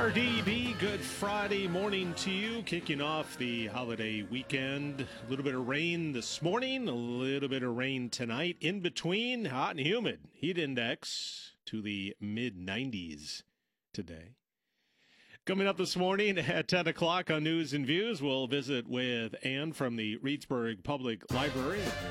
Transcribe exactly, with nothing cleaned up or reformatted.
R D B, good Friday morning to you. Kicking off the holiday weekend. A little bit of rain this morning, a little bit of rain tonight. In between, hot and humid. Heat index to the mid nineties today. Coming up this morning at ten o'clock on News and Views, we'll visit with Ann from the Reedsburg Public Library.